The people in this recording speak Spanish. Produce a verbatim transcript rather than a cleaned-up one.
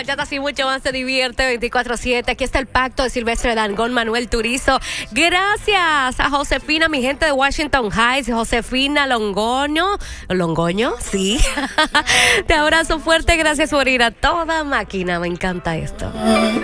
bachata y mucho más se divierte veinticuatro siete. Aquí está el pacto de Silvestre Dangond, Manuel Turizo. Gracias a Josefina, mi gente de Washington Heights, Josefina Longoño. ¿Longoño? Sí. Te abrazo fuerte, gracias por ir a toda máquina. Me encanta esto.